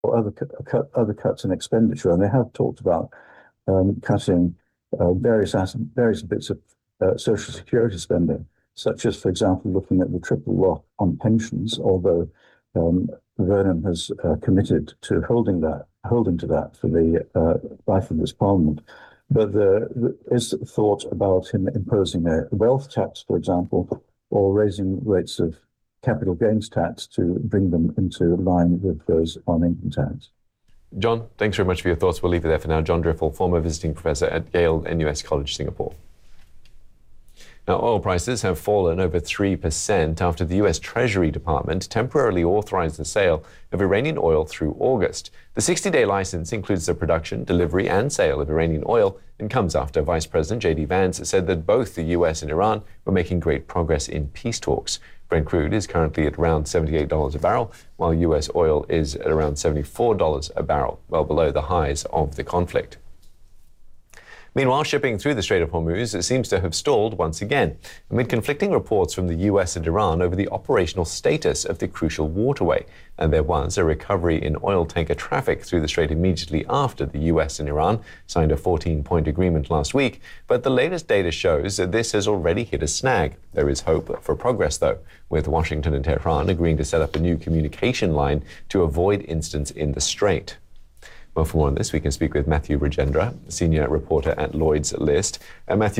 or other cuts in expenditure, and they have talked about cutting various bits of social security spending, such as, for example, looking at the triple lock on pensions. Although Vernon has committed to holding to that for the life of this Parliament. But there is thought about him imposing a wealth tax, for example, or raising rates of capital gains tax to bring them into line with those on income tax. John, thanks very much for your thoughts. We'll leave it there for now. John Driffel, former visiting professor at Yale NUS College, Singapore. Now, oil prices have fallen over 3% after the US Treasury Department temporarily authorized the sale of Iranian oil through August. The 60-day license includes the production, delivery and sale of Iranian oil and comes after Vice President J.D. Vance said that both the US and Iran were making great progress in peace talks. Brent crude is currently at around $78 a barrel, while US oil is at around $74 a barrel, well below the highs of the conflict. Meanwhile, shipping through the Strait of Hormuz seems to have stalled once again, amid conflicting reports from the US and Iran over the operational status of the crucial waterway. And there was a recovery in oil tanker traffic through the strait immediately after the US and Iran signed a 14-point agreement last week. But the latest data shows that this has already hit a snag. There is hope for progress, though, with Washington and Tehran agreeing to set up a new communication line to avoid incidents in the strait. Well, for more on this, we can speak with Matthew Rajendra, senior reporter at Lloyd's List. Matthew,